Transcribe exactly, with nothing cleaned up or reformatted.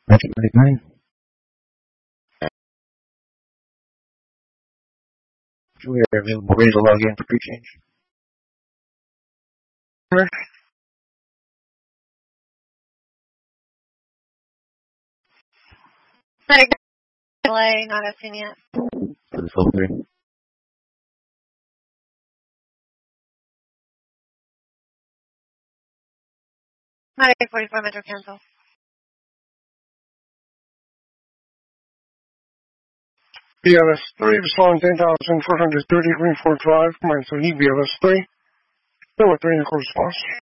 Metric ninety-nine. We are available, ready to log in for pre-change. Medic delay, not a seen yet. For the full three. Medic forty-four, Metro cancel. B L S three, respond ten thousand four hundred thirty, Greenford Drive, Mine City, B L S three. Number three in the correspondence.